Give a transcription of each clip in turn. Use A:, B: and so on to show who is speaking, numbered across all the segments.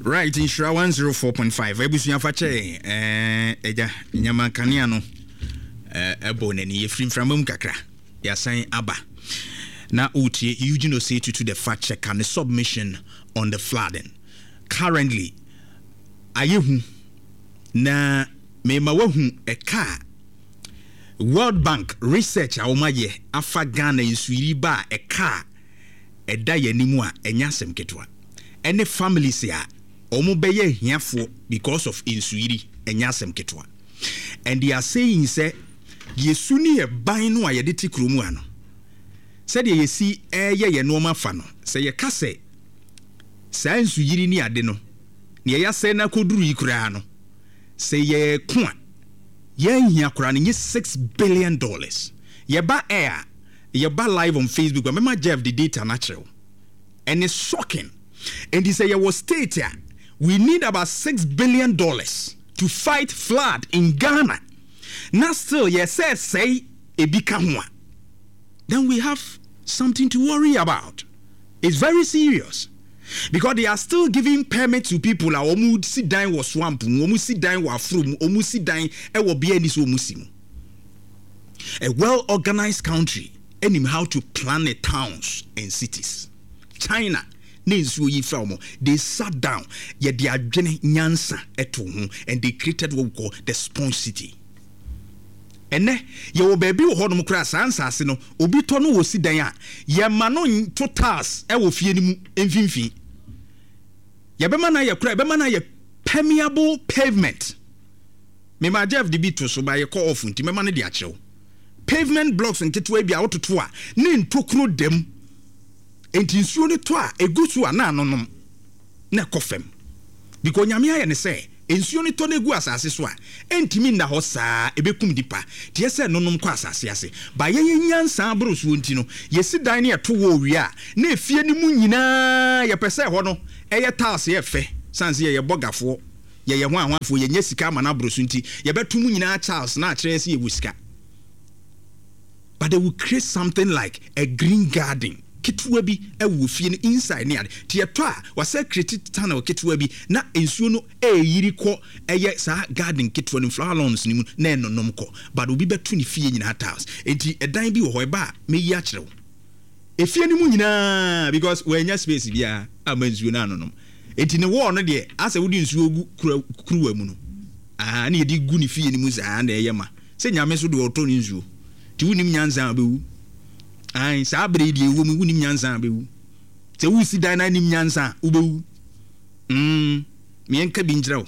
A: Right, in Shra 104.5. Ebusuya fache eja nyama kanea no ebo nani efrim framum kakra. Ya san aba. Na utie Eugene say to the fact check and the submission on the flooding. Currently, ayehu na me mawahu a car World Bank research awomaye afa Ghana insuri ba a car e da yanimu a enyasem ketwa. Any families ya omo beye hiafo because of insuri enyasem ketwa. And they are saying say yesuni e ban no a yede ti kromu ano. Said ye see ye normal fa no. Say ye kase sa insuri ni ade no. Ni ya se na koduru ikura no. Say ye kwa ye hia kura ni $6 billion. Ye ba air, ye ba live on Facebook. Remember Jeff the data natural. And it's shocking. And he say ye was state here. We need about $6 billion to fight flood in Ghana. Now still ye say e bika. Then we have something to worry about. It's very serious. Because they are still giving permit to people like omu sit down wa swamp, omu sit down wa from, omu sit down e wo bia ni so musimu. A well-organized country, and how to plan the towns and cities. China, they sat down, yet they are nyansa eto, and they created what we call the sponge city. And ne ye wo baby wo hono kra sansase no obi to no wo si dan a ye ma no totals e wo fie ni mu emfimfi ye be ma na ye kra be ma na ye permeable pavement me ma Jeff the bit so ba ye call off nti me ma no de achew pavement blocks nteto a bia wototo a ne ntokro dem enti nsuo ne to a egusu a na anonom na kofem because nyame aye ne say ensuo ne to na egu asase so a entimi na ho saa ebekum dipa tie se nonom kwa asase ase ba ye nyansa abroso nti no yesi dan ne eto wo wi a na efie ni mu nyina ye pese ho no eye taas ye fe sanse ye bogafo ye ho ahwafo ye nya sika ma na abroso nti ye betum nyina Charles na akere se ye wusika. But they will create something like a green garden. Kitwa bi ewu fie no inside ne ade tie to a wase create tunnel kitwa bi na ensuo no yiri ko eye sa garden kitwa no flower lawns ni mu na enonom ko but obi betu ni fie nyina house enti edan bi wo ho eba meyi a kire wo efie ni mu nyina because we nya space bia amansuo na anonom enti ne wo no de ase wo di nsuo gu kruwa mu no na ye di gu ni fie ni mu za na eye ma se nyame so de oto ni nsuo ti wunim nyanza abewu ai sa bredi ewo mu wunim nyansa bewu se wu si dan na nim nyansa ubewu me enka bi njirawo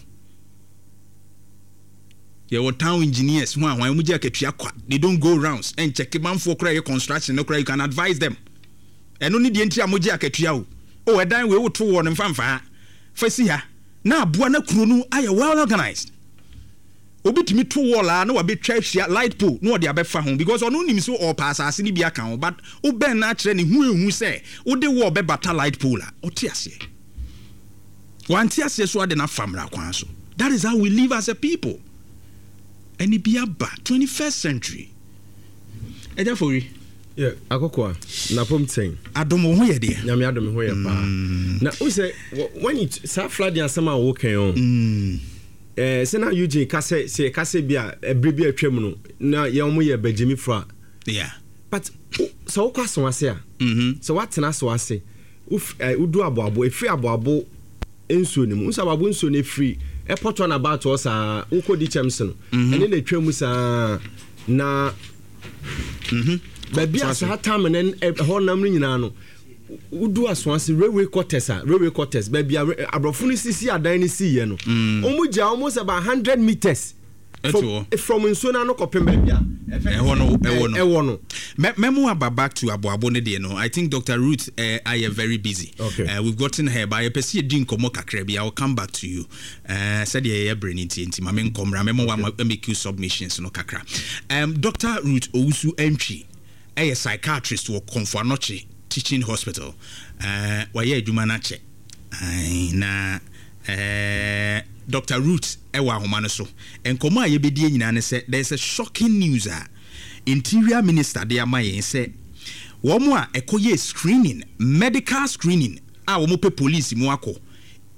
A: ye wo town engineers ho ahwan mu je akatua kwa they don't go rounds and check man for cry construction no cry you can advise them eno ni de nti amoje akatua o edan we wo to wo no mfamfa fa si ha na aboa na kuro no aye well organized obitimi to wall na wa betwa hia light pole no de abefa ho because ono nim so all pass asase ni bia kan but o ben na kire ne hu ehu se o de wall be bata light pole o te ase wanti ase so de na famra kwan so. That is how we live as a people. Any bia ba 21st century eja fori
B: yeah akokwa na pomten
A: adomo ho ye de
B: nyame adomo ho ye pa na o say when it sa flood yan sama wo kan on sena Eugene kase bia ebrebi atwam no na ye omo ye bajimi fra
A: yeah
B: but so kwaso ase a so watena so ase udu aboabo efri aboabo ensuo ne mu nsa aboabo ensuo ne free epoto na about us ukodi chemsen ene na twam sa na baby asa time nen ho nam nyina no udu aswansi railway quarters baby abrofo ni sisi adan ni si ye no omuja almost about 100 meters from insona no kopem baby no
A: memo back to aboabo ne de no. I think Dr. Ruth I am very busy. We've gotten her by a person doing komo kakra bi. I will come back to you. Said ye brain nti ma men komra memo wa make you submissions no kakra. Dr. Ruth Owusu entry a psychiatrist wo Komfoanoche Teaching Hospital waye adwuma na che na Dr. Ruth ewa homa no so enkomo a yebedie nyina ne se there is a shocking news Interior Minister de amaye se wo mo a ekoye screening medical screening a wo mo pe police mu akọ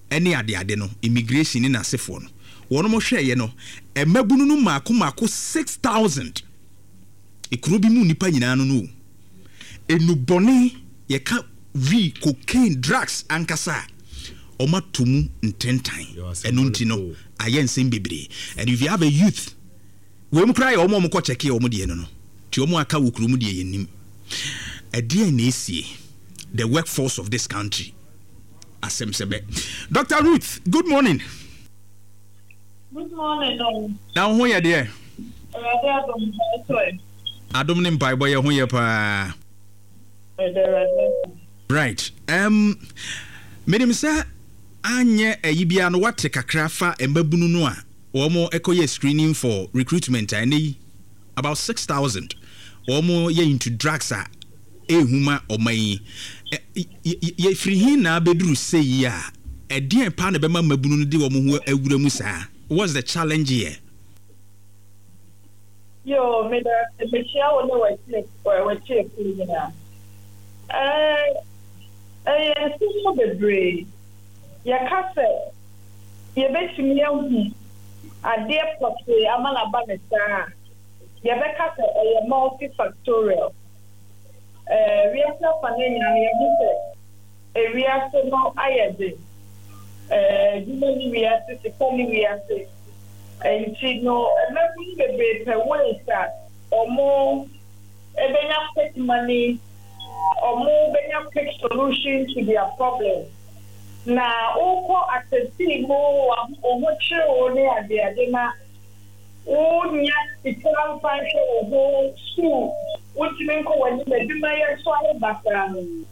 A: any ade no immigration in asefo no wono mo hwe ye no emabunu no mako 6,000 ekuro bi mu nipa nyina no no enubone ye ka cocaine drugs ankasa omatumu ntentan enunti no ayensem bebre. And if you have a youth we mu cry omo ko check omo de no ti omo aka wokuru mu de yenim ade na esie the workforce of this country. Dr. Ruth, good morning.
C: Good morning.
A: Now who you there? Adom nim pai boy who you pa. Right. Menim say anye ayibia no wate kakra fa embabunu no a omo ekoye screening for recruitment ani about 6,000. Omo ye into drugs a ehuma omai ye free hin na bedru say ya edien pa na bema mabunu no de wo ho awura mu saa. What's the challenge here?
C: Yo, me share one way check na so bebre ya kafe ye betimi yahu ade pote amana ba me saa ye be kafe multifactorial we are so panenya ye say we are so no ayede human we are so family we are so and she no maybe the better way that omo ebenya quick money omo benya quick solution to their problem na oko accessing mo omo chiro ne ade na o nya ikran function o school which mean ko wani be bi mayer so ay background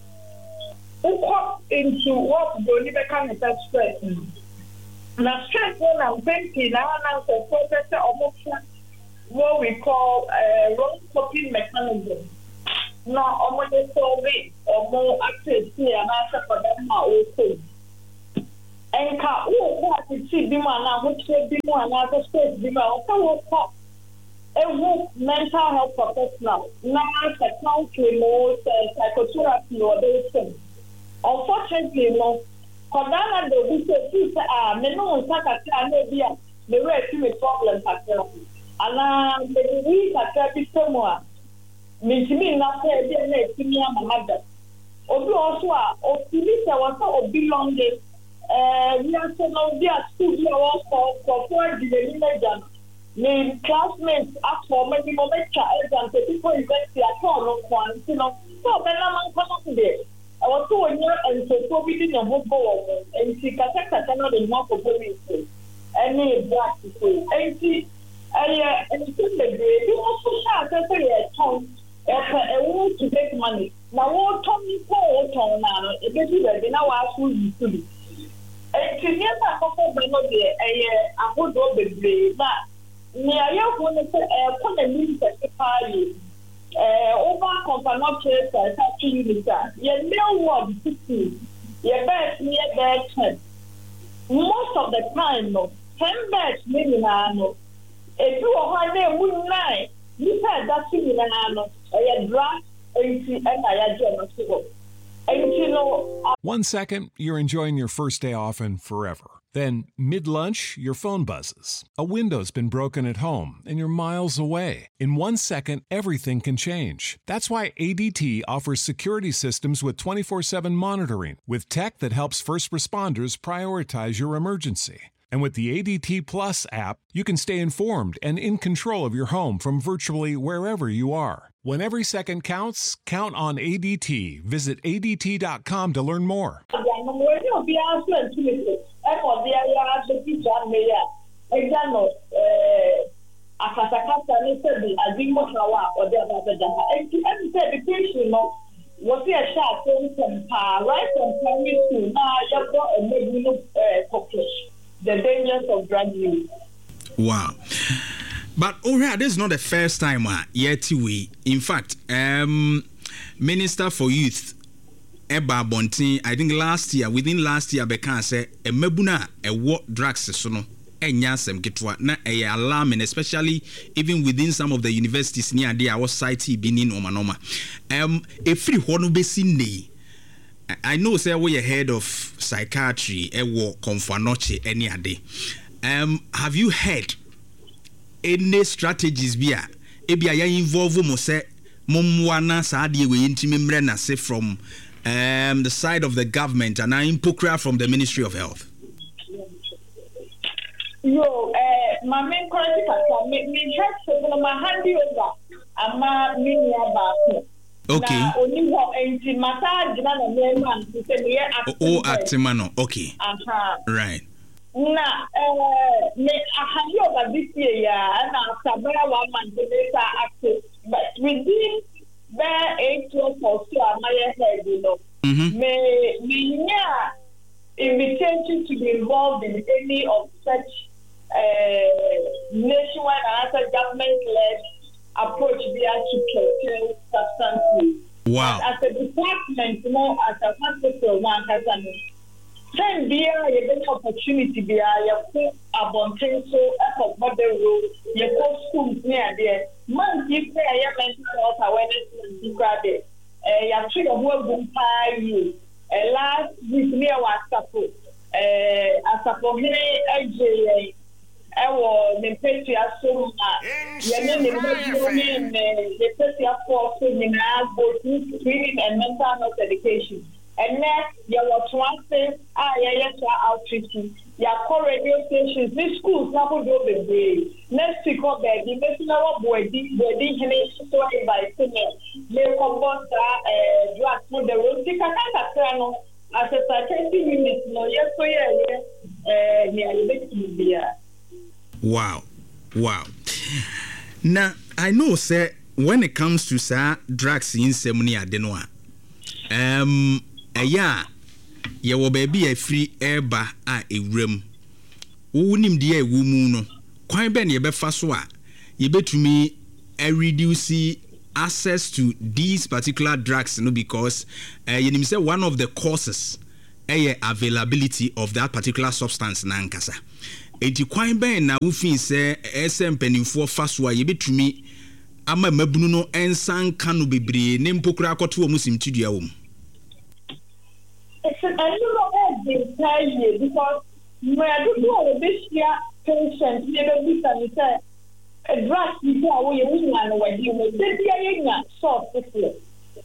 C: oko into what do ni be kan that stress na stress when I'm thinking now so process omo what we call wrong coping mechanism. No, omo de solve omo access here and answer for them also. Enka wo ati ti bi ma na ho tre bi mu ana to space bi ma o ka wo ko ewu mental health professional na counseling mo psychotherapy or those things. Unfortunately no kodana do bi say me no saka ta na bi a me we see problem pakra ana me we pakra bi semwa me na say bi na etimi amada obi also a ofili se wa so obi long day we are so now they are studio for the manager me classmates ask for many moment exam people university at all one you know so when I'm coming today I was so near and so COVID in your home and she kata no the more for police any black people and she and the you also share say tongue I want to make money now what tongue for tongue now it be ready now ask you to be Tinyama koko bano de ahodo bebre na ni ayafo ne se economy certified over company trade certificate unit ye new word 60 ye bet ni ye bet most of the time no 10 bet ni na no e bi o ha na emu 9 ni say that ni na no ye draft 80 and I no so.
D: 1 second, you're enjoying your first day off and forever. Then, mid-lunch, your phone buzzes. A window's been broken at home and you're miles away. In 1 second, everything can change. That's why ADT offers security systems with 24/7 monitoring, with tech that helps first responders prioritize your emergency. And with the ADT Plus app, you can stay informed and in control of your home from virtually wherever you are. When every second counts, count on ADT. Visit ADT.com to learn more.
C: The dangers of drug use.
A: Wow. But this is not the first time yet we. In fact, Minister for Youth Eba Bontin, I think within last year, Bekan said a mebuna what drugs so no enyasem kitwa na alarming, especially even within some of the universities near there our site benin omanoma. A free one be seen I know say we head of psychiatry ewo Komfanoche any ade. Have you heard any strategies bia ebia ya involve mo say momwana saade we intimi mre na say from the side of the government and impokra from the Ministry of Health?
C: My main quality me check so my handy over ama me nearby.
A: Okay.
C: Na oni ho enti massage na na man to say me
A: actimano. Okay. Right.
C: Na me ahandi over this year ya na sabara 1 month later active but within there 8 years or so am I head you know. Me invitation to be involved in any of such nationwide and other government-led approach to curtail substance.
A: Wow.
C: As a department, more as a hospital, one has an then be a opportunity be a put abundant so of mother road, your post schools near there. Man, if they are mental health awareness and grab it. You treat a whole boom pie you. Last week near WhatsApp. As a for me, I the Petia so the Petia for both screening and mental health education. And next, you were transferred, outreach. You are radio stations, these schools, now go the day. Next week, the national boy, the story by female. They compost drugs for the road. They can as a psychiatric unit, no, yes, so yeah,
A: Wow. Now, I know, sir, when it comes to drugs in Semuni Adenoa, ye wo baby a free air bar a room. Unim dear woman, quite ben ye befa so ye betumi reduce access to these particular drugs, because you say one of the causes availability of that particular substance na nkasa. Enti kwan ben na wofin se SMPN4 faswa ye betumi ama mabunu no ensan kanu bebre ne mpokura akoto omu simtidua wom.
C: It's an animal because where do you this year patient never be say a drug before we woman where you dey there short this year.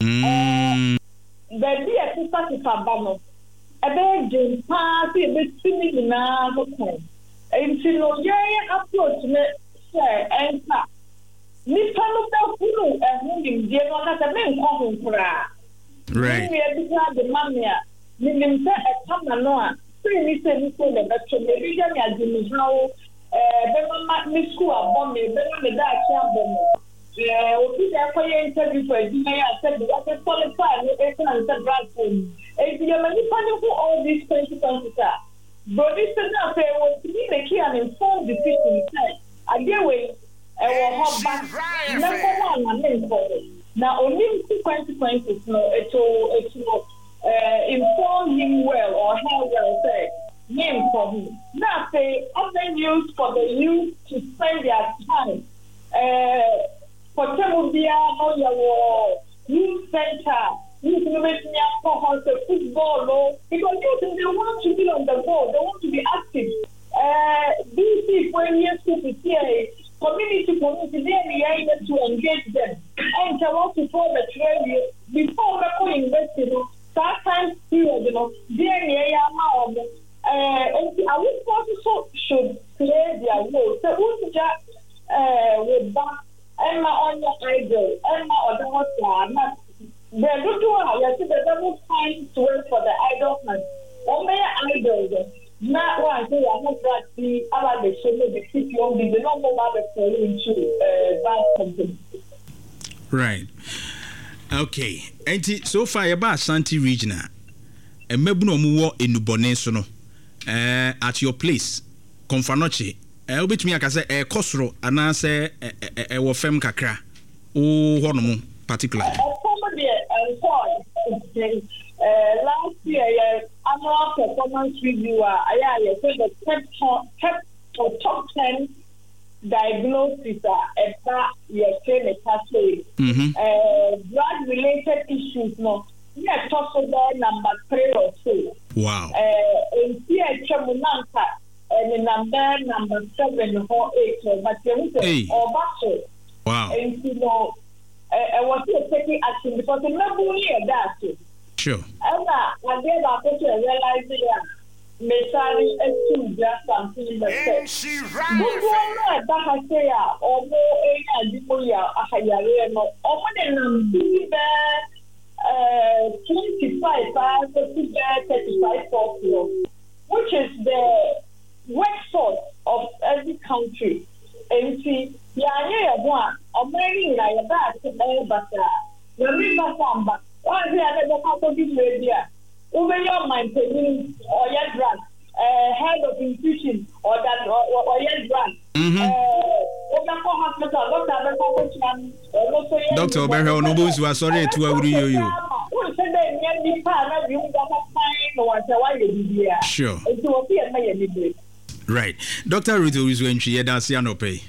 C: The dear sister to Fabano. A big pass a bit similar na okay. Enti no ye approach me say enta ni pano da kunu ehun di no na ta me nko nkura
A: right
C: we be the mamia ni nimse e kama no a ni se le betcho me bi ya mi adini hawo be mama ni school abon me be me da aki abon o ti da ko ye interview for edina ya say be ya qualify ni e kan say brand e bi ya mani pano for all these consequences. But this is not fair. What to make an informed decision? I get away. I will have back. Number one, I'm for it. Now, only consequences. No, it will inform him well or how well say name for him. Now, say other use for the youth to spend their time. For Temubia, no, your youth center. You can make me up for football, because they want to be on the ball, they want to be active. DC, when you see community, they are able to engage them. And I want to follow the trail before we invest in sometimes, they are I would also should play their role. So, who's just with back, Emma on your idol, Emma or the hospital. They don't do it. They don't find to wait for the idol. Only idols. Not one thing. I hope that the other show the city only. They don't know about the fall into bad company.
A: Right. Okay. And so far about Santi Regional. And maybe no more in Nubone sono. At your place, Komfanoche. Obit me I say Kosro and I say Wofem Kakra. Oh, one particular.
C: Last year, annual performance review, I said the top 10 diagnoses about your clinic pathway. Drug-related issues, no. Yeah, possible number 3 or 4.
A: Wow.
C: In here, Chamunanka, and number 7 or 8, but you or Basso.
A: Wow.
C: And you know, I was taking action because the member here that.
A: Sure.
C: And I gave up to realize that Messari is just something that says, I say, or more, a higher, or 25, 35, 40, which is the workforce of every country. And see, one, or many like that, but remember, one here, the couple of media, over your mind, or your drug, head of institution, or that, or your drug.
A: Dr. Oberhel Nobus was sorry to agree you. Sure. Right. Dr. Ruth is when she had a pay.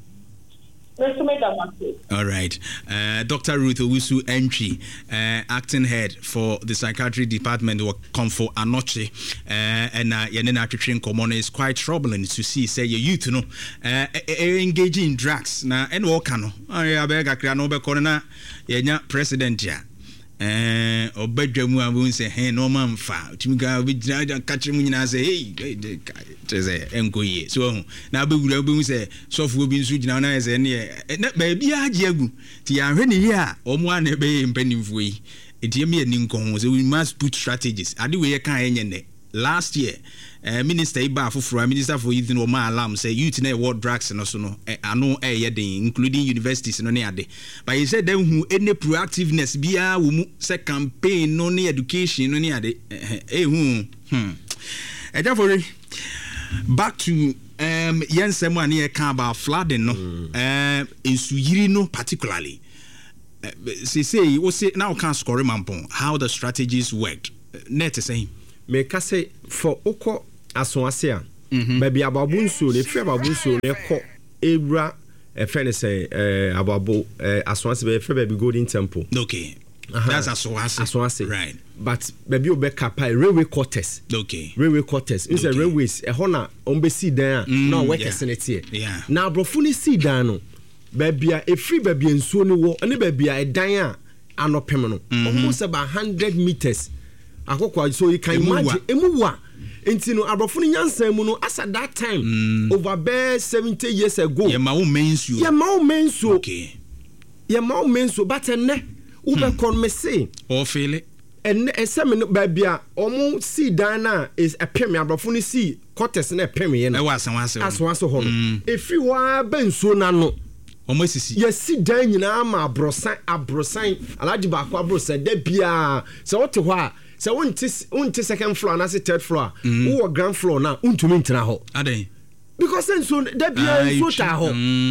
A: All right. Dr. Ruth Owusu Entry, acting head for the psychiatry department of Comfort Anoche, and Yanina Train Common is quite troubling to see, say, your youth, engaging in drugs. Now, and Wakano, I beg a cranover corner, Yanya president. Or bedroom, I won't say, hey, no man foul. Timga, we catch him and say, hey, enquiry. So now we will say, soft will be switching on as any, baby, I jagu. Tia, here, or one a bay in penny free. It's a mere ninko, so we must put strategies. I do a kind last year. Minister Iba for Minister for Youth and my alarm say youth in what drugs and also I know including universities and only. But he said them who any proactiveness be a say campaign no any education no any back to yen someone here can about flooding no in Suyiri no particularly say you say now can't score mampon how the strategies worked net saying
B: make I say for oko asonase baby ababu nso le fi ababu nso le ko ewra e friend say ababu asonase be fi baby golden temple.
A: Okay. That's asonase. Right.
B: But baby obeka pa railway quarters.
A: Okay.
B: Railway quarters. It's a railways e hona on be see dan na work senate.
A: Yeah.
B: Na abrofo ni see dan no baby e free baby nso ni wo ne baby e dan a anopem no almost about 100 meters. Akokwa so you can imagine emuwa enti no abrofo ni nyansan mu no as at that time over bare 70 years ago
A: ye ma wo mensu
B: okay ye ma wo mensu but enne ube kon me say
A: o feel it
B: enne esem no babia omo see dan na is a pem abrofo ni see quarters na pem ye no
A: e
B: aso ho no efi wa bensuo na no
A: omo sisi
B: ye see dan nyina ma abrosan alaji ba kwa abrosan da bia se wote ho a so won't second floor and third floor or ground floor now untumi ntena ho
A: ade
B: because then so that be so ta ho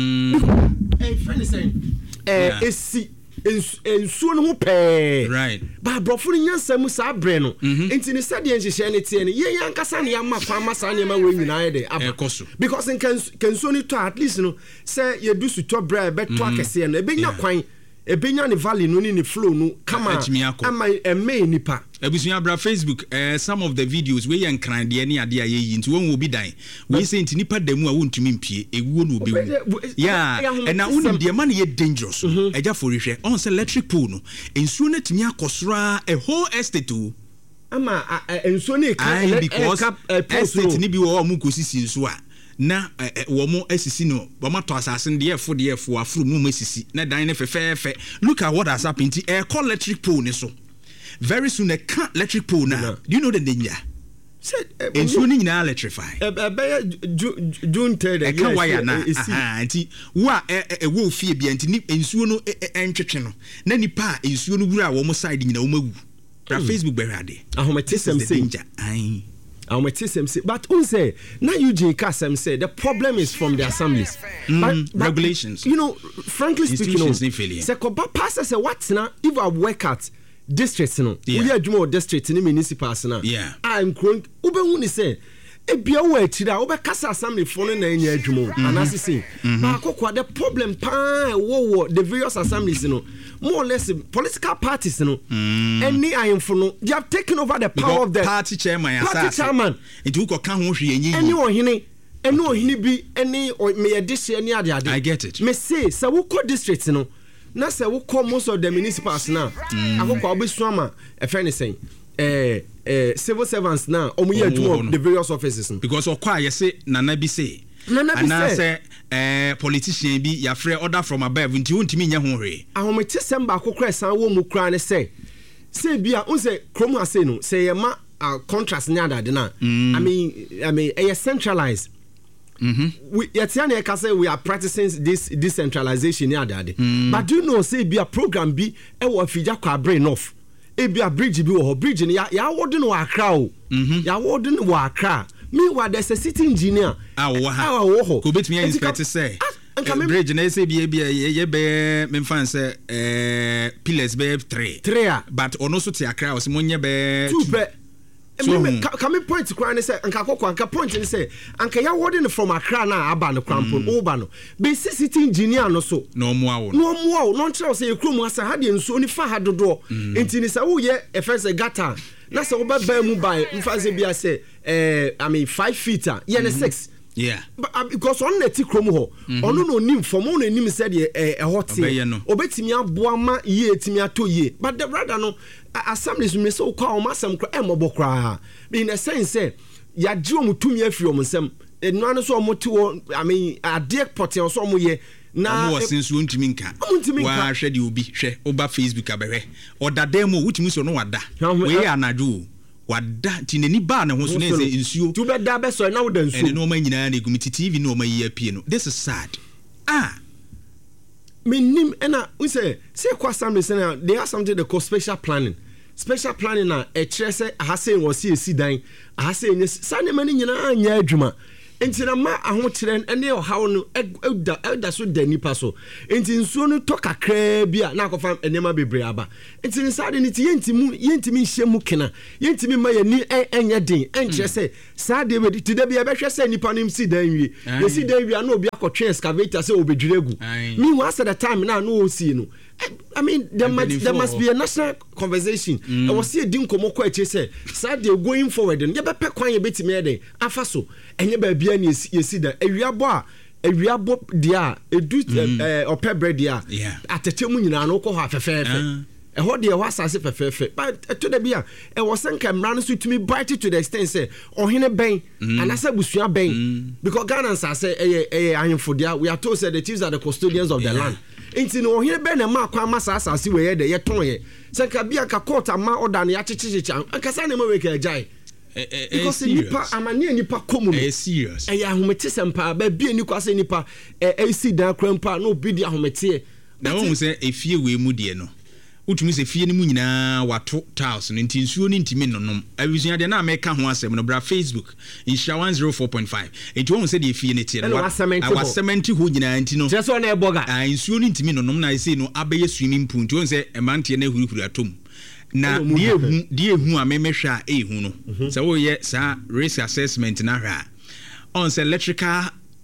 B: friend is saying esi ensuo no ho pɛ
A: right
B: ba brofo no nyansa mu sa abre no enti ne sade enhyehyɛ ne tie ne ye yankasa ne yamma kwa masa ne ma we nyina ye de aba because kensuo ni to at least no say ye do su to bra be to akese no ebenya kwan ebenya ne valley no ni flow no kama ama eme nipa
A: ebusunya bra Facebook some of the videos we yan kran de ne ade ayi nti won obi dan we say nti nipa damu a wontumi mpie ewuo no obi wu yeah and na unim de man ye dangerous eja for hwehwe on say electric pool no ensuo na timi akosora a whole estate o
B: ama ensuo ne ka
A: because estate ni bi wo mu kosisi nso a na wo mo asisi no wo ma to asase de efo afro mu asisi na dan ne fefefe look at what has happened to electric pool ne so very soon a cat electric pool now do you know the danger said and soon you now electrify
B: June 3rd
A: I can't wire na anti wa wo fie bi anti ni ensuo no entwetwe no na nipa ensuo no wura wo mo side nyina wo magu ra Facebook berade
B: ahometesem say
A: danger ai
B: ahometesem say but who say now Eugene Kasem say the problem is from the assemblies but
A: regulations
B: you know frankly speaking say koba pastor say what now if I work at districts no we are doing district ni municipals na
A: yeah
B: I'm growing ube hu ni say ebia wo atira wo be kasa assembly for na enya adwumo anase say ba akokwa the problem pa wo the various assemblies no more or less political parties no any ayemfo no they have taken over the power of the
A: party chairman into who ka ho hwe enyi
B: any ohini bi any me yedise any ade
A: I get it
B: me say so wo ko district no na say wo ko most of the municipals na akokwa obesu ama e fe ne sen civil servants now the various offices
A: because okwa yese nana bi say politician bi ya free order from above nti wontimi nya ho hwe
B: ahomete semba akokra san wo mu kra ne say bia unse krom ase no say ye ma contracts nya dade na I mean centralized we yetiane ka say we are practicing this decentralization nya dade but do you know say bia program bi e wo afija kwa brain off ebia bridge bi wo bridge ya wode no akra o ya wode no akra meanwhile there's a city engineer
A: wo ko betimi inspect say bridge na say bia ye be me fan say pillars be 3 but ono so te akra o se monye be
B: 2 Come point to cry say anka kokwa anka point ni say anka ya wording from Accra na aba no krampon oba no be city engineer no so
A: no mo
B: no ntre say ekrom asa ha de nso ni fa ha dodo enti ni say wo ye e first gata na say wo ba mu by mfa say bia say 5 feet ye ne 6
A: yeah
B: but because on na ti krom ho ono no nim from ono nim said e hot obetimi aboa ma ye etimi ato ye but the brother no assemblies me so call masam kra emobokra in a sense say ya ji omutumi afiri omsem enu anu so omoti ade potel so omoye na
A: wo sinsu ntimi nka wa hwe de obi hwe oba Facebook abehwe odadam wutimi so no wada we anadu wada tinani ba na ho so na say nsuo
B: tu be da be so na wo da nsuo
A: ene no ma nyina na egumiti TV no ma yi apie no this is sad
B: menim ena we say kwa assembly say they have something they call special planning na e kire say ahase wo si dan ahase enye sane mani nyina anya adwuma entina ma ahotire ene ohaw no elda so da nipa so enti nsuo no to kakra bia na akofa enema bebre aba enti sade ni yentimi nhye kena yentimi ma yani enye den enkire say sade we ti da bia behwe say nipa nim si dan wie ye si dan wie na obi akotwe excavator say obedwiregu me was at the time na no o si no I mean there must be a national conversation I was see din komo kwa eche say sade going forward no ye bepe kwan ye betimi eden afa so enye ba bia na yesi da ewiabo dia edu opebre dia atetemu nyina no ko ho afefefe ho de ho asase fefefe but to da bia e was nka mra no so tumi bite to the extent say ohene ben anasa busua ben because Ghana say ahemfo dia we are told say the chiefs are the custodians of the land enti no ohene ben na ma kwa masa asase we ye de ye ton ye se ka bia ka court ama order na ya chichichicha akasa na ma we ka ajai because nipa amane nipa komu no
A: serious
B: ya ahomete sempa ba bia ni kwase nipa si dan krampa no obi di ahomete
A: na won say efie we mu de no utumi se fie ni mu nyina wato tiles no nti nsuo ni ntimi nonom awisunya de na ameka ho asem no bra Facebook insha 104.5 enti won se de fie ne tie no awasementi ho nyina nti no
B: jeso na eboga
A: nsuo ni ntimi nonom na ise no abeye swimming pool nti won se emantie na hurihuri atom na die hu amemehwe a ehu no se wo ye sa risk assessment na hwa on se electrical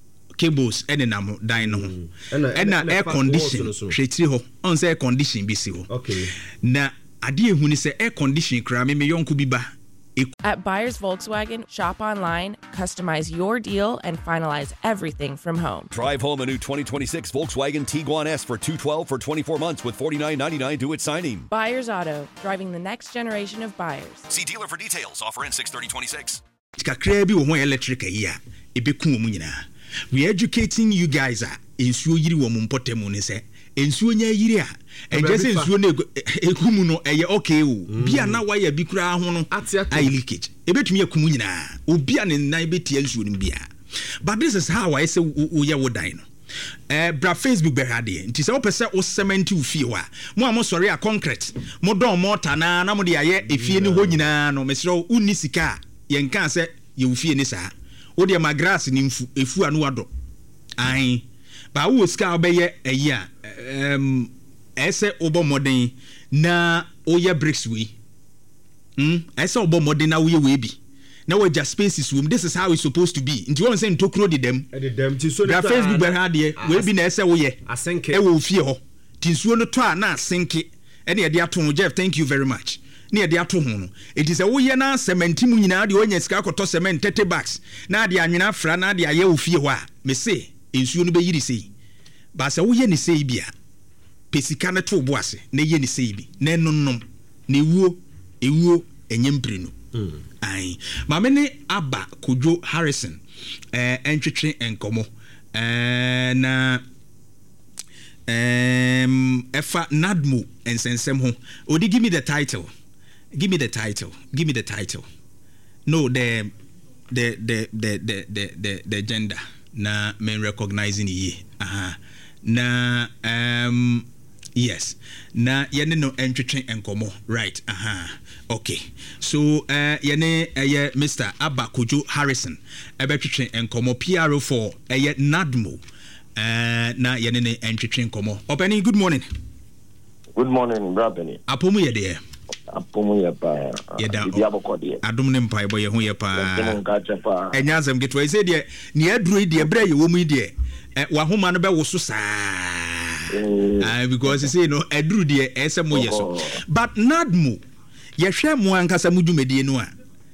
A: cables enenam dan no and air condition hwetiri ho on say air condition bi si ho
B: okay
A: na ade ehu ni say air condition kra me yonko bi ba.
E: At Buyers Volkswagen, shop online, customize your deal, and finalize everything from home.
F: Drive home a new 2026 Volkswagen Tiguan S for $212 for 24 months with $49.99 due at signing.
E: Buyers Auto, driving the next generation of buyers.
F: See dealer for details. Offer in 6/30/26.
A: Kakra bi wo ho electric ya ebeku wo nyina. We educating you guys ensuo yiri wo mpotemu ne se ensuo nya yiri a enje se ensuo na ekumu no eye okay o bia na wa ya bi kura ho no ai leakage ebetumi ekumu nyina obi a ne nan betie ensuo no bia but this is how I say wo ye wo dan no bra Facebook be hade nti se wo pese o cement wo fie wa mo a mo sori a concrete mo don mortar na mo de aye efie ni ho nyina no mesro unni sika ye nka se ye wo fie ni saa wo de ma grass ni efu anu ado ai ba wo ska obeye eya ese obo modern na oye bricks we ese obo modern na we bi na wagya spaces wom. This is how it's supposed to be. Nti won say ntokro de dem
B: so
A: na Facebook be ha de we bi na ese wo ye
B: asenke
A: e wo fie ho ti nsuo no to a na asenke e na ye de ato ho. Jeff, thank you very much. Na ye de ato ho no it is a wo ye na cement mu nyina de onya sika akoto cement 30 bags na de anwena afra na de aye wo fie ho a me say nsuo no be yiri sei ba se wo ye ni sei bia pesika na to bo ase na ye ni sei bi na nonnom na ewuo enyempire no ai maame ne Aba Kojo Harrison entwetwe enkomo na efa Nadmo ensensem ho. Odi, give me the title. No, the gender na men recognizing ye. Na yes. Na yene no entwetwe enkomo, right? Okay. So yene Mr. Aba Kojo Harrison ebetwetwe enkomo PRO for Nadmo. Na yene ne entwetwe enkomo. Openi, good morning.
G: Good morning, Brabeni.
A: Apomu ye de.
G: Apomu ye pa.
A: Yeda.
G: Diabokode.
A: Adum ne mpa ebo ye ho ye pa.
G: Pa.
A: Enyazem getwa ise de ne aduru de bra ye wo mu de. Wa homa no be wo so saa. Because you say no aduru de ese mo ye so. But Nadmo ye hwe mo ankasa mu dwumedie no a.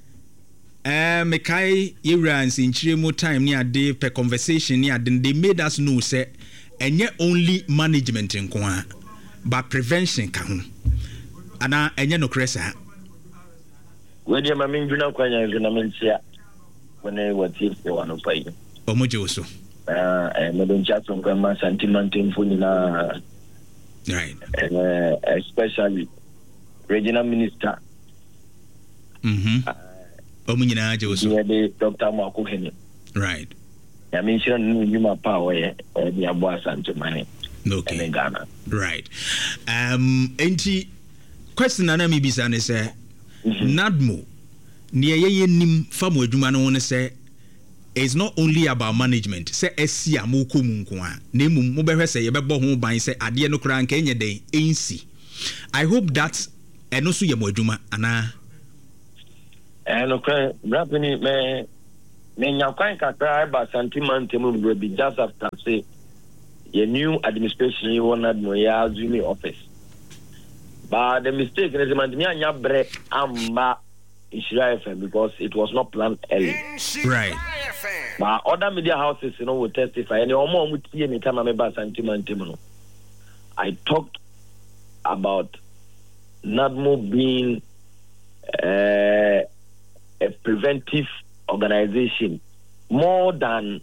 A: Mekai Irans in Chiremo time near day per conversation near then they made us know say enye only management in kwa but prevention ka ho ana enye no kresa
G: we dey mama nduna kwanya nduna mentia when I was here for one pay
A: omoje so
G: me don chat from kwa sentiment info na
A: right
G: especially regional minister
A: omunyina aje so
G: yeah the Dr. Marco Henry
A: right
G: I mean sure no nyuma power the abo asante mane
A: okay
G: in Ghana
A: right enti question na me bisa ne say Nadmo ne ye nim famo adwuma no ne say it's not only about management say esi amoko mu nko a na emum mo behwe say ye bebo ho ban say ade no kra nka enye den ensi. I hope that eno so ye mo adwuma ana
G: okay, Brabeni me nyakwan kakra ba sentiment mu be just after say your new administration you want no ya azumi office. But the mistake is man nya bre amba Ishira FM because it was not planned early.
A: Right.
G: But other media houses will testify and omo tie me time me ba sentiment mu no. I talked about Nadmo being a preventive organization more than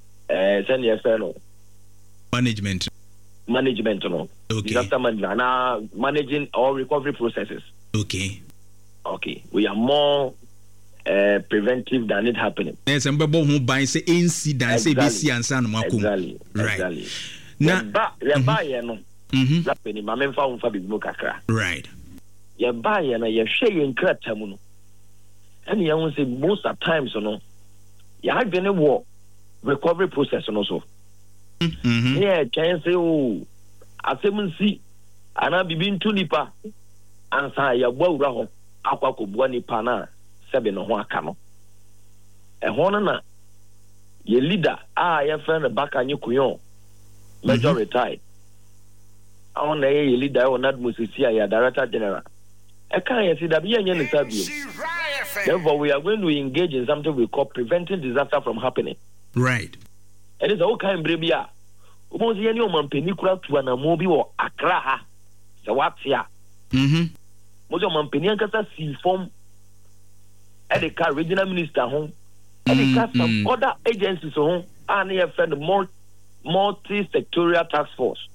A: management
G: no.
A: Okay.
G: Disaster management managing all recovery processes.
A: Okay.
G: We are more preventive than it happening.
A: Yes, and babo hu ban say incident say bisi ansa no makom.
G: Exactly.
A: Na
G: ya ba ye no. Lapeni mamemfa unfa bibu kakra.
A: Right.
G: Ya ba ye na ye hwe ye nkrata mu no. And you want to say most of times, you have been a war recovery process also. Yeah, can say, oh, I see, and I'll be being two nipa, and say, ya bo raho, aqua kubwani pana, 7 or 1 cano. A honor, your leader, your friend back on your kuyon, major retired. I want a leader or not Musisia, your director general. I can't see that be any subject. Therefore, we are going to engage in something we call preventing disaster from happening.
A: Right.
G: It is all kind of brebia. Almost any woman penicula to an amobi or Accra. So what's here? Most of my peniacasa see form at the car regional minister home. And the car some other agencies home and they have found multi-sectorial task force.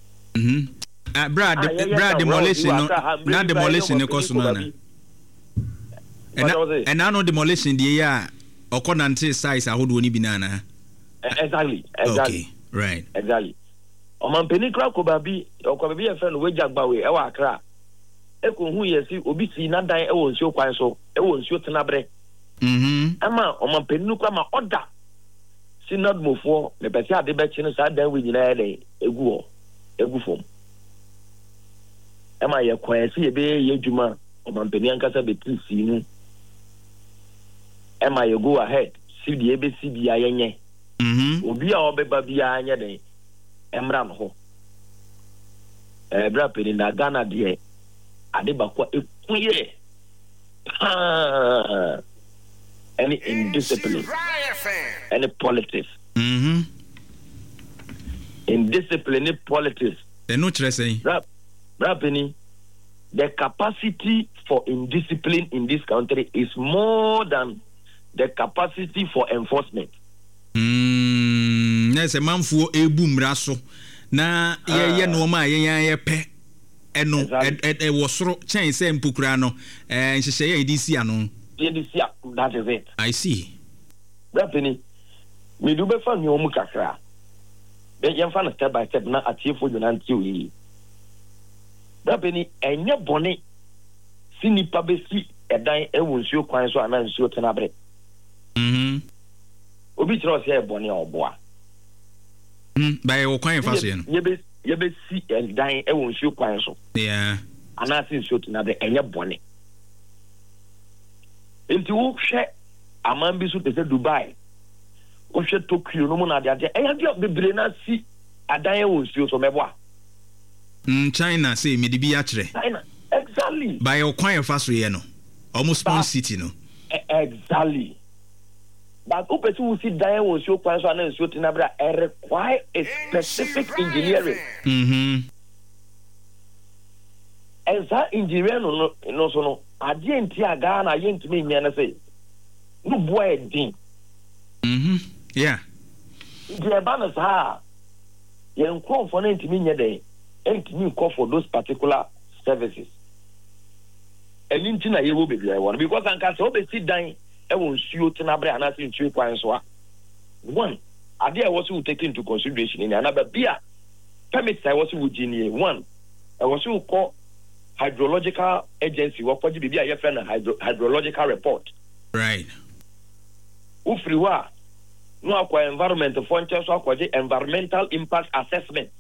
A: Brad demolition not demolition cost no. And I know demolition the year or conante size I would only be nana.
G: Exactly.
A: Okay, right.
G: Exactly. O man penicra ko babi o ko babi e friend we jagba we e wa Accra. E ko hu yesi obi si na dan e won nsuo kwan so e won nsuo tenabre. Ama o man penicra ma order. Si Nadmo for me pese ade be chi no sa dan we nyina e egu fom. Ama ye kwan si e be ye djuma o man peni ankasa be ti si nu. Emma, you go ahead. See the ABCD. Obi a obeba bia anya den. Emra no ho. Bra pedi na Ghana de ade bakwa ekuye. Any indiscipline. Any politics. Indiscipline politics.
A: They no try saying.
G: Bra pedi, the capacity for indiscipline in this country is more than the capacity for enforcement.
A: Yes, a man for a boom rasso. Na ye no ma ye pe eno e wosoro chen se mpukura no nhihye ye DC ano.
G: That is it.
A: I see.
G: Rapini, me do be fan yo mu kakra. Be yem fan step by step na atiefo jo na ntiu yi. Rapini enye bone sinipa be si edan ewu nsuo kwan so ana nsuo tenabre. Obi tro se e bone oboa.
A: By your kwan fa so ye no.
G: Ye be si edan ewu nsuo kwan so.
A: Yeah.
G: Ana si nsuo tenabre enye bone. Enti wo hwe amambi so pese Dubai. Wo hwe Tokyo no mu na de ade. Eya dia bebre na si adan ewu nsuo so meboa.
A: China say me de bi a kire.
G: China. Exactly.
A: By your kwan fa so ye no. Almost small city no.
G: Exactly. But open to see Diane was your person and shooting abra require a specific engineering. And that engineering no so no. I didn't hear Ghana yin to me and say no boy din.
A: Yeah.
G: The banners ha yen call for me day and me call for those particular services. And in you will be there one because I can't sit down. I won't shoot Tenabre and asking two points. One, idea was to take into consideration in another beer. Permits I was with Genie. One, I was to call hydrological agency, what could be a friend hydrological report.
A: Right.
G: Ufriwa, no acquire environmental functions, environmental impact assessment.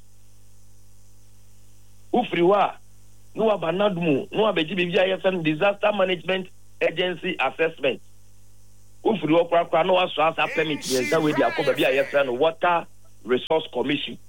G: Ufriwa, no abanadmu, no abeji disaster management agency assessment. Ufri okwa no aso asa permit yes that way they akoba bia yes no water resource commission.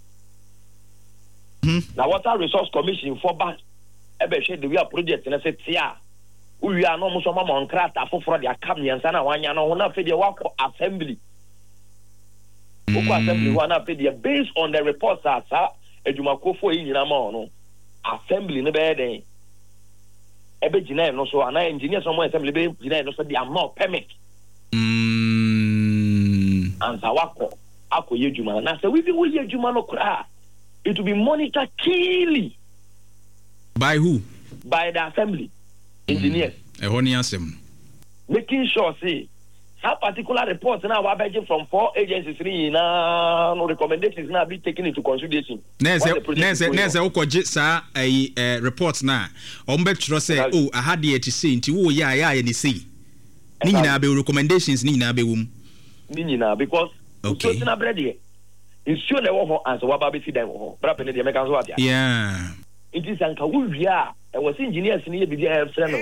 G: Na water resource commission for back ebe hwe the we project na say tia uwi ano mo so ma mo nkrata foforo de akam yensa na wanya no ho na fe de wako assembly. Oko assembly wa na fe de based on the reports that edumakofo yi nyina ma no assembly ne be den ebe gina no so ana engineer so mo assembly be gina no so the amount permit and sawako akoye juma na say we be we ye juma no kra it will be monitored keenly
A: by who?
G: By the assembly engineers. Making sure say that particular report now we are begging from 4 agencies now no recommendations now be taken into consideration.
A: Nese ukoje sa reports na ombe tro say oh I had the to say nti wo ya ni say ni nyina be recommendations ni nyina be wom
G: ni nyina because
A: okay
G: so na brede issue na wo ho answer wa ba be si dan wo ho bra pe ne de make so atia
A: yeah
G: it is anka wo wia e was engineers ni ye bibia e frɛ no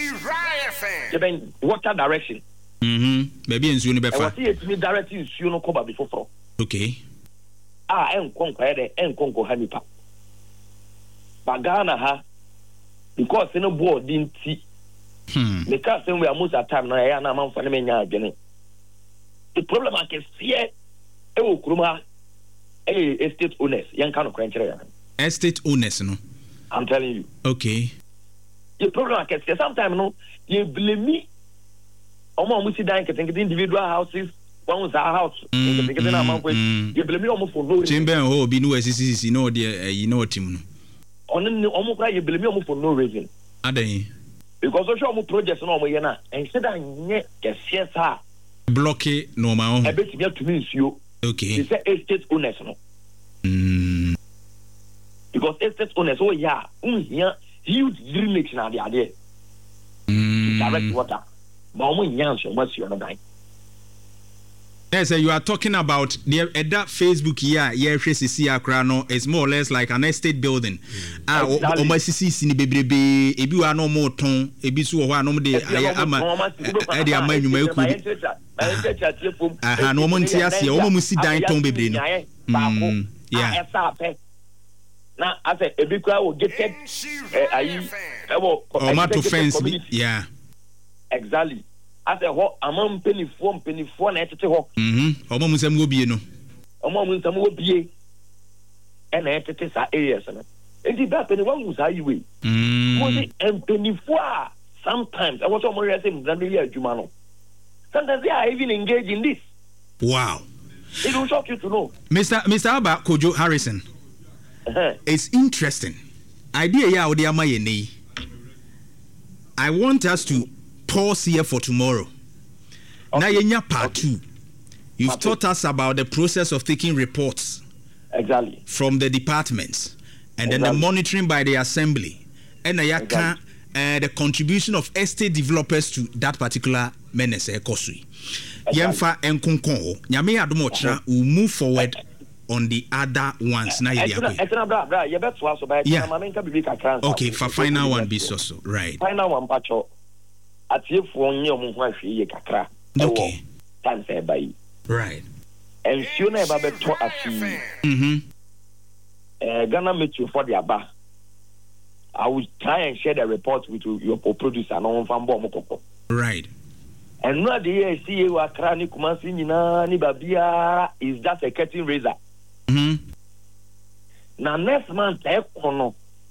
G: water direction.
A: Maybe in Zuni Befa.
G: I was here directing you no cover before.
A: Okay.
G: Conquer Hanipa. Bagana ha because no board didn't see. Because we are most of the time now, I am a for the problem I can see Kuruma estate owners, young kind of country.
A: Estate owners, no.
G: I'm telling you.
A: Okay.
G: The problem I can see sometimes no, you blame me. We see that individual houses, one was our house. You blame me almost for no reason.
A: Chamber ho be no SCC no dear you know team.
G: Almost you blame me almost for no reason.
A: Adai.
G: Because social projects no more yana. And said I get CSR.
A: Block it no my own.
G: I bet you to mean you.
A: Okay.
G: They say estate owners no. Because estate owners oh yeah, huge drainage now they are there. Direct water. But we nyanso what's your name?
A: Yes, you are talking about that Facebook here. Yeah, it's more or less like an estate building. Almost see baby. If you are no more tone, if you saw no day, no one tears you almost sit down tone baby. Yeah.
G: Now, I said, a big crowd will get
A: to fence me. Yeah.
G: Exactly. I said, what among penny four and at the hawk.
A: Almost some will be no.
G: Among some will be and at the areas. And the back penny one was highway. And penny four. Sometimes I was almost saying than the year Jumano. Sometimes they are even engaged in this.
A: Wow.
G: It will shock you to know.
A: Mr. Abba Kojo Harrison. It's interesting. Idea ya odi amayene. I want us to pause here for tomorrow. Okay. Now yenya part 2. You've taught us about the process of taking reports from the departments and then the monitoring by the assembly and the contribution of estate developers to that particular menace ekosui. Yemfa enkonkon nyame adomo chira will move forward on the other ones. Now okay, for final one be so right.
G: Final one pacho. Atie for onye omo ho ahwe ye kakra.
A: Okay.
G: Time say by.
A: Right.
G: And you na eba beto afi. Ghana Metro for the aba. I will try and share the report with your producer no fan bo mo. Right. And no the year see you akra ni Kumasi nyina ni babia is just a curtain raiser. Now next month e kono.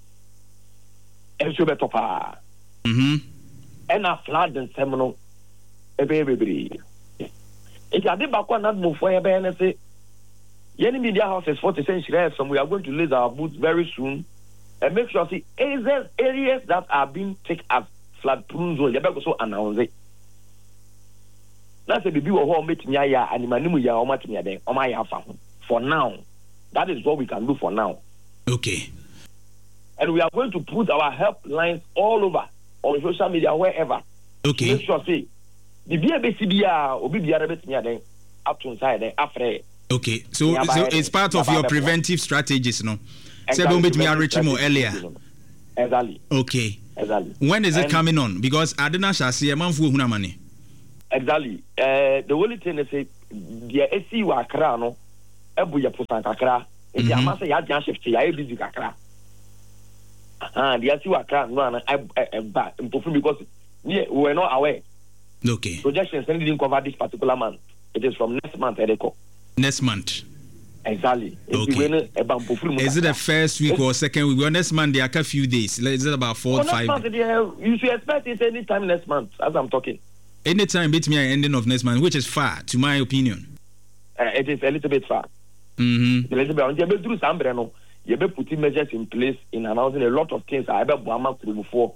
G: E so beto pa. And a flood and seminal a baby. If I did back one not move for a banner say, Yenny Media House is 40 cents left, and we are going to lace our boots very soon and make sure see areas that are being taken as flood prone zone. You better so announce it. That's a baby or home meeting ya and Manimu ya or Matimia then or my alpha. For now, that is what we can do for now.
A: Okay.
G: And we are going to put our helplines all over. On social media, wherever.
A: Okay.
G: Make sure say the BBCBA or BBR then up to inside then after.
A: Okay. So it's part of your preventive strategies, no? Exactly. Earlier.
G: Exactly.
A: Okay.
G: Exactly.
A: When is it coming on? Because I didn't see a man for money.
G: Exactly. The only thing is say the AC wa kra no ebu ya pusan kakra. E ya ma say ya jan shift ya e busy kakra. The AC wa kra no na because we are not aware.
A: Okay.
G: Projections didn't cover this particular month. It is from next month, Edeko.
A: Next month.
G: Exactly.
A: Okay. Is it the first week or second week? Well, next month there are a few days. Is it about 4 or 5?
G: Month, you should expect it anytime next month, as I'm talking.
A: Anytime between the ending of next month, which is far, to my opinion.
G: It is a little bit far. A little bit. You do some you be putting measures in place in announcing a lot of things. I bet Buama through before.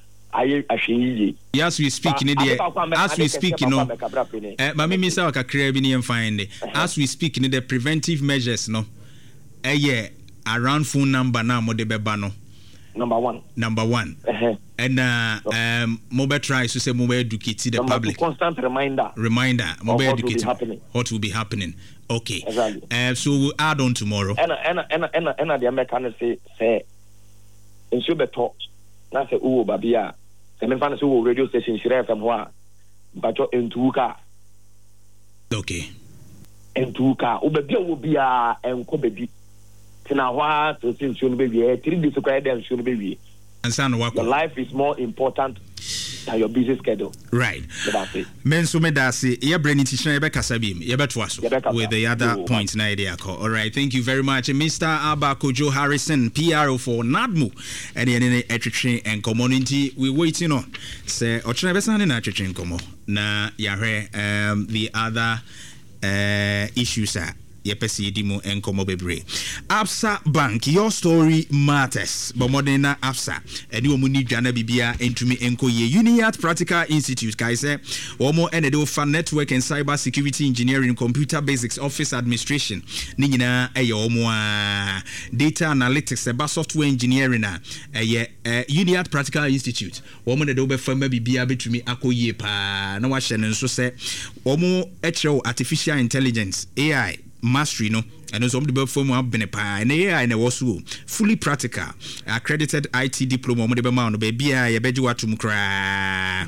A: As we speak, you know, Mami Misa Kakrebi and find as we speak, the preventive measures, no, around phone number now, Modebebano. Number one. And mobile tries to say mobile educate the public.
G: Constant reminder.
A: Mobile educate what will be happening. Okay.
G: Exactly.
A: So we'll add on tomorrow.
G: And the American say, in Super Talk, I say, oh, Babia. And then radio station Shire from Hoa, but you're in Tuka.
A: Okay.
G: And Tuka, Ubabia will be and Kobe. Tinawa to see soon baby, 3 days to them soon baby.
A: And son, your
G: life is more important than your busy schedule.
A: Right. Men so medasi, your brain is Kasabim, with the other points. All right, thank you very much, Mr. Abba Kojo Harrison, PRO for NADMU, and the Etritri and community we waiting on. Say, Ochrebesan and Etritri Como, na Yahre, the other issues are yɛpɛsi di mu enkomo bebre. Absa Bank, your story matters. Bomodena Absa. Eni omuni dwana bibia entumi enko ye. Uniat Practical Institute kai say omo enedo fa network and cyber security engineering, computer basics, office administration. Ni nyina eye omo data analytics, eba software engineering na eye Uniat Practical Institute. Omo ne do be fa bibia betumi akoye pa na wa hye ne nso say omo ekyerɛ artificial intelligence AI mastery no and some the form of benepa and AI and also fully practical accredited IT diploma mo de be ma no baby ya beji watum kra.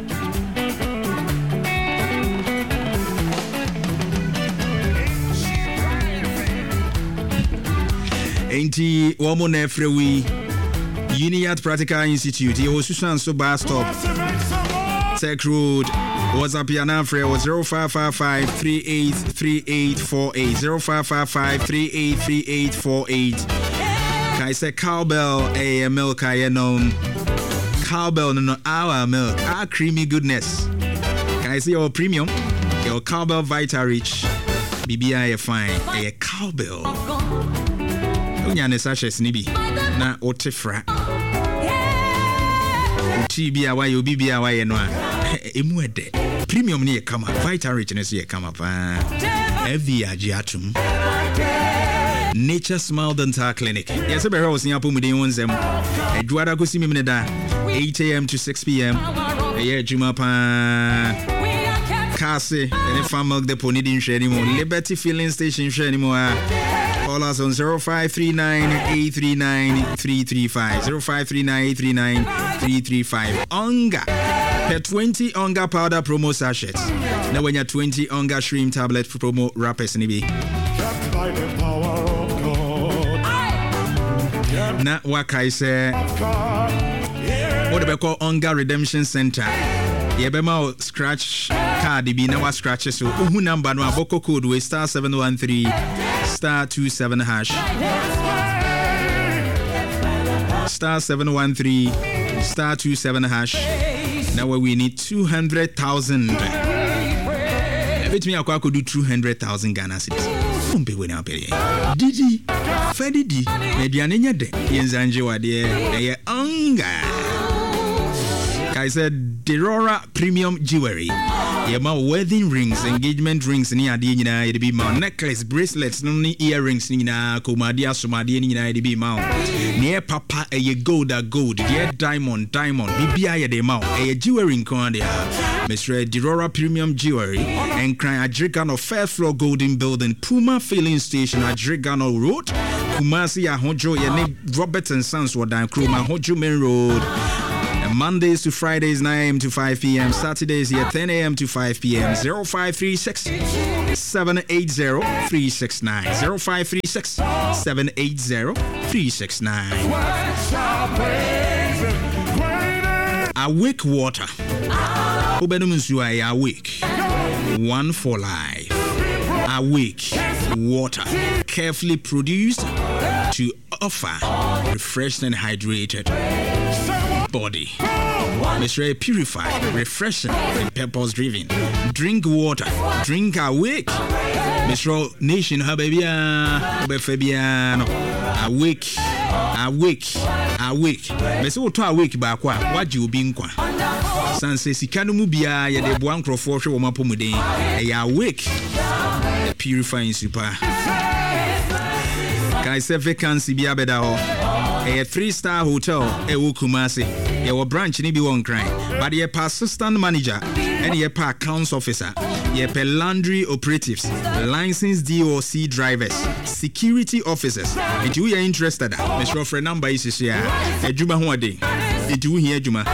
A: Enti womo na frewi Uniat Practical Institute ye Susan so bus stop Tech Road. WhatsApp your number was 0555 383848 0555 Kai say cowbell a milk I know cowbell no our milk our creamy goodness. Kai say your premium your cowbell Vita Rich BBI fine a cowbell unya ne sachets ni bi na otefra uti bi awa yo bi awa ye no a emu ede premium ni kama Vita Richness ye kama pa heavy agiatum Nature Smile Dental Clinic. Yes, be house ni apomu den wonsem eduada ko simi me da 8 a.m. to 6 p.m. Eye juma pa Kase and farm milk depot ni din hwe anymore. Liberty Filling Station hwe anymore. Call us on 0539-839-335 0539-839-335 Onga per 20 Onga powder promo sachets. Now when you're 20 Onga shrimp tablet promo wrappers nibi. Na wakai say what they call Onga Redemption Center. Yebema scratch card be na wa scratch so who number no aboko code we star 713 star 27 hash star 713 star 27 hash. Now we need 200,000. Bet me akwa could do 200,000 Ghana cedis. Umbe we na pere. Didi Fedidi mediane nyade yenzanje wade eye anga. I said Derora Premium Jewelry. Yema wedding rings, engagement rings ni ade nyina ye be ma necklace, bracelets, no ni earrings ni na komadia somade ni nyina ye be ma. Ne papa eye gold, ye diamond bibia ye de ma. Eye jewelry nko ade ha. Mr. Derora Premium Jewelry and Cry Adrigano First Floor Golden Building, Puma Filling Station, Adrigano Road, Kumasi Ahojo, ye ne Robert and Sons Wadan Kroma Hojo Main Road. Mondays to Fridays 9 a.m. to 5 p.m. Saturdays here 10 a.m. to 5 p.m. 0536 780 369 0536 780 369. Awake water. Awake. One for life. Awake water. Carefully produced to offer refreshed and hydrated body. Mr. Purified, refreshing, and purpose driven. Drink water. Drink Awake. Mr. Nation, Habebia, Obefabiano. Awake. Mr. Oto Awake Bakwa, what you being kwa. Sanse Sikanu Mubia, ya de Buankro Force Wamapomude. Awake. The purifying super. Kai se vacancy bi abeda ho. A 3-star hotel e wo Kumasi. Ye wo branch ni bi won kran. But ye pa assistant manager and ye pa accounts officer. Ye pa laundry operatives, licensed DOC drivers, security officers. If you are interested, Mr. Friend number is here. Ejuma ho ade. If you here ejuma.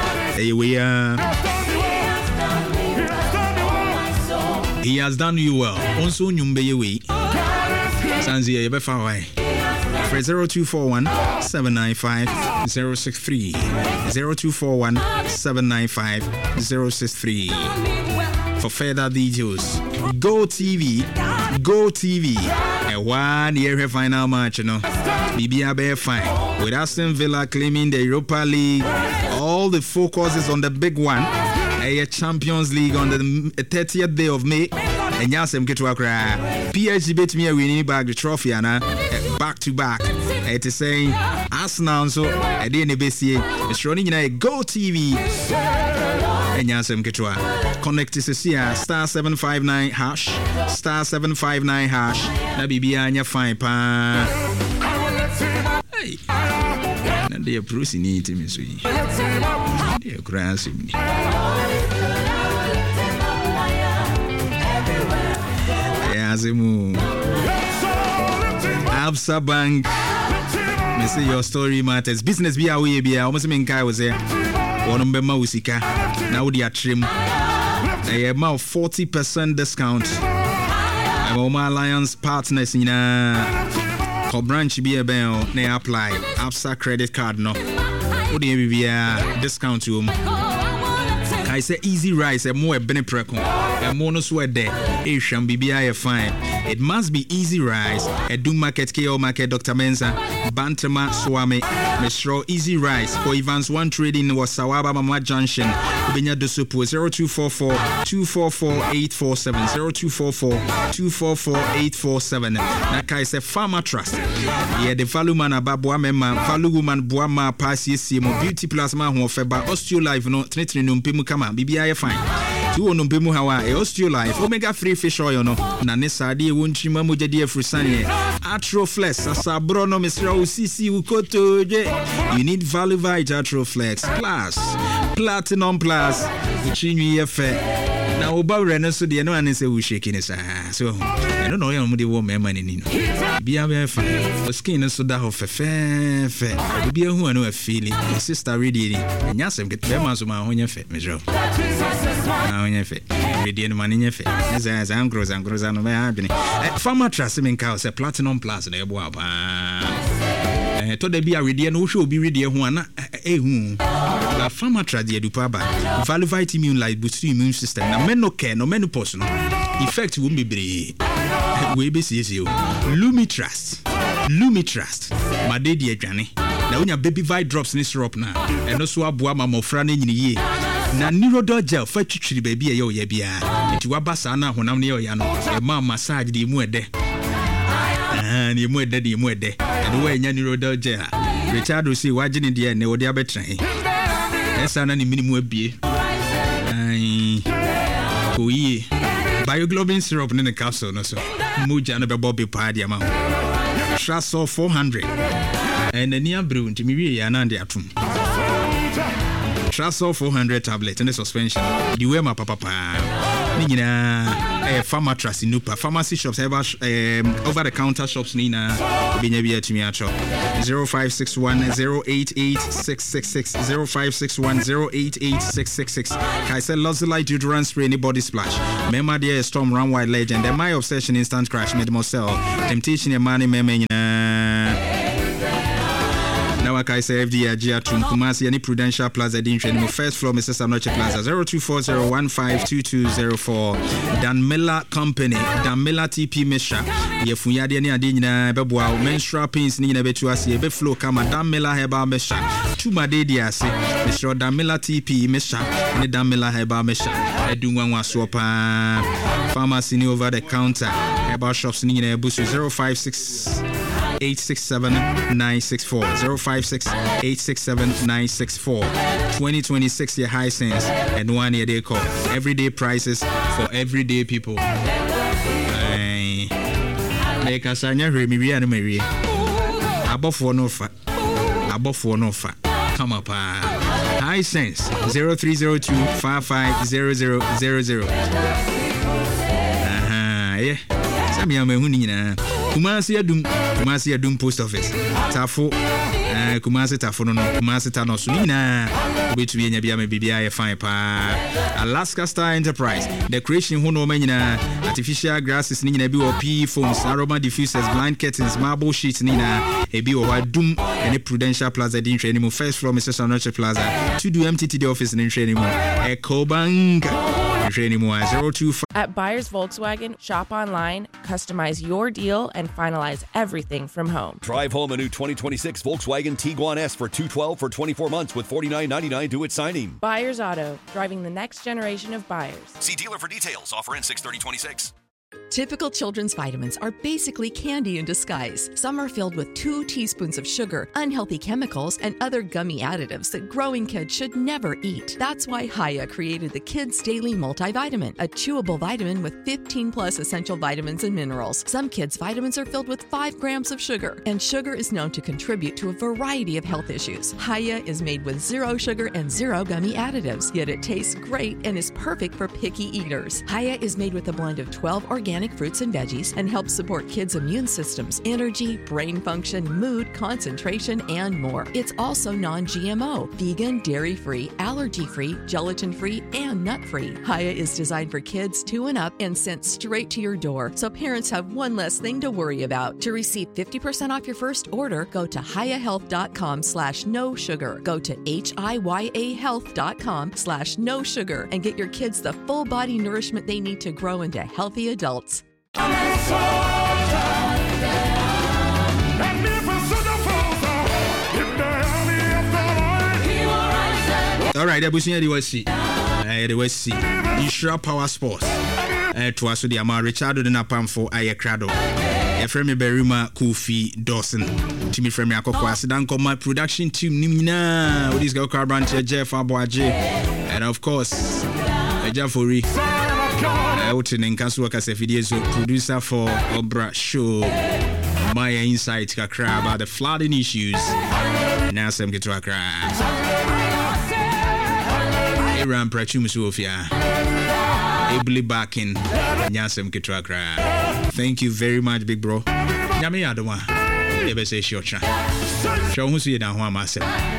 A: He has done you well. Also nyumbe ye we. Sanzi ye be fa why. 0241 795 063 0241 795 063. For further details, Go TV, a 1 year final match, you know. BBA Bear fine with Aston Villa claiming the Europa League. All the focus is on the big one, a Champions League on the 30th day of May. ɛnyɛ asɛm ketewa koraa. PSG betumi awini bag the trophy ana back to back. It is saying Arsenal nso ɛde ne besie. Mesro ni nyina Go TV. Ɛnyɛ asɛm ketewa. Connect to Sia star 759 hash star 759 hash. Na bibia anya fine pa. Hey. Na de Bruce ni timi so yi. De grass ni. Azimu Absa Bank. Me say your story matters. Business be away be almost mean kai was there. One be ma usika. Now they are trim. They have 40% discount. I'm my alliance partners in a branch be a bell. They apply Absa credit card no. Would be a discount to I say easy rice and more benepreko and mono sweat there. Asian BBI fine. It must be easy rice. A do market KO market Dr. Mensa Bantama Swami Mistro easy rice for Evans one trading was Sawaba Mama Junction. Benya de Supo 0244 244 847 0244 244 847. Naka is a farmer trust. Yeah, the value man ababwa mema value woman buama pass mo beauty plasma ho feba osteo life no tretri no mpemu kama BBI fine. Tu ono mpemu hawa e osteo life omega 3 fish oil no na ne sade e wonchi ma moja die frusane Atroflex asabro no mesra usisi ukoto je. You need value vita Atroflex plus platinum plus uchinwi efe na obawre no so de no ane se wo shake ni sa so I don't know you de wo mema ni no bia be fa skin no so da ho fe bia hu anu a feeling sister ready ni nya sem get be ma so ma ho nya fe mesro na ho nya fe ready no ma nya fe za zangro no me adwene farmer trust me nka se platinum plus na ebo apa to de bia ready no hwe obi ready hu ana ehu la farmer trust de dupa ba value vitamin like boost immune system na menocare no menopause no effect wo mebre we be see Lumitrust madedi adwane na unya baby vi drops ni syrup na eno so aboa mamofra na nyini ye na Neurodol gel fa twitwiri ba bia ye o ya bia enti wabasa na honam ne ye o ya no e ma massage de mu ede ni mu ede eno we nya Neurodol gel Richard o si wagene de ne wo de abetran esa na ni minimum abie oye bioglobin syrup in the capsule no so muja no be bobby party ama Trasol 400 and the near brew to me ya na de atum Trasol 400 tablet and the suspension the way my papa ni nyina farmer trust in Nupa pharmacy shops over the counter shops ni na benya bia tumi acho 0561088666 0561088666 kai say Lozilite deodorant spray any body splash mema there storm run wide legend the my obsession instant crash made myself temptation your money mema now I say FD Ajia Tum Kumasi any Prudential Plaza Dinchen first floor Mrs. Anoche Plaza 0240152204 Dan Miller Company Dan Miller TP Mesha Yefunyade ani ade nyina beboa menstrual pains ni nyina betu ase be flow kama Dan Miller Herbal Mesha tuma de dia ase Mr. Dan Miller TP Mesha ne Dan Miller Herbal Mesha edunwanwa so pa pharmacy ni over the counter herbal shops ni nyina ebusu 056-867-964 056-867-964 2026 year high sense and 1 year they call everyday prices for everyday people make us anya remi and Mary above no fa come up high sense 0302550000 yeah some ya me nyina Kumasi Adum post office Tafo Kumasi Tafo no Kumasi Tano Sunina which we nya bia me bibia fine pa Alaska Star Enterprise the creation ho no manyina artificial grasses ni nyina bi wo P phones aroma diffusers blind curtains marble sheets ni na ebi wo Adum any Prudential Plaza din training mo first floor Mrs. Anoche Plaza to do MTT office in training mo Ecobank training mo 025
E: At Buyers Volkswagen, shop online, customize your deal, and finalize everything from home.
F: Drive home a new 2026 Volkswagen Tiguan S for $212 for 24 months with $49.99 due at signing.
E: Buyers Auto, driving the next generation of buyers.
F: See dealer for details. Offer in 6/30/26.
H: Typical children's vitamins are basically candy in disguise. Some are filled with 2 teaspoons of sugar, unhealthy chemicals, and other gummy additives that growing kids should never eat. That's why Haya created the Kids Daily Multivitamin, a chewable vitamin with 15 plus essential vitamins and minerals. Some kids' vitamins are filled with 5 grams of sugar, and sugar is known to contribute to a variety of health issues. Haya is made with 0 sugar and 0 gummy additives, yet it tastes great and is perfect for picky eaters. Haya is made with a blend of 12 organic fruits and veggies and helps support kids' immune systems, energy, brain function, mood, concentration, and more. It's also non-GMO, vegan, dairy-free, allergy-free, gelatin-free, and nut-free. Haya is designed for kids 2 and up and sent straight to your door, so parents have one less thing to worry about. To receive 50% off your first order, go to hayahealth.com/no sugar. Go to HIYAhealth.com/no sugar and get your kids the full body nourishment they need to grow into healthy adults.
A: All right, abusunya de wasi. De wasi. Ishra Power Sports. To aso de ama Richardo de napamfo ayekrado. Efremi Berima Kofi Dawson. Timi fremi akoko asidan koma production team nimina. With this girl car branch Jeff Aboaje. And of course, Jafori. Outin in Kasu Kasefidieso, producer for Obra Show. My insight kakra about the flooding issues. Now some get to Accra. Iran Prachum Sofia. Ably backing Nyasem get to Accra. Thank you very much, big bro. Yami Adoma. Ebe say short. Show who's here now, myself.